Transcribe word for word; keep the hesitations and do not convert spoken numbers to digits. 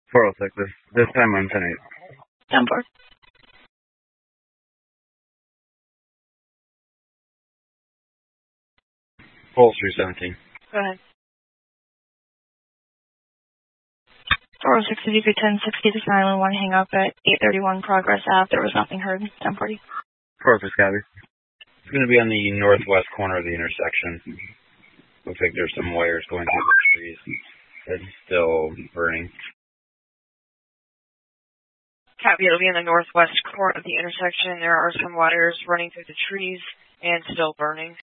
four oh six, this, this time on ten eight. ten four. Pulse three seventeen. Go ahead. four oh six, if you could ten sixty to nine one one, hang up at eight thirty-one Progress Ave. There was nothing heard. ten forty. Perfect, copy. It's going to be on the northwest corner of the intersection. Looks like there's some wires going through the trees. It's still burning. Copy, it'll be in the northwest corner of the intersection. There are some wires running through the trees and still burning.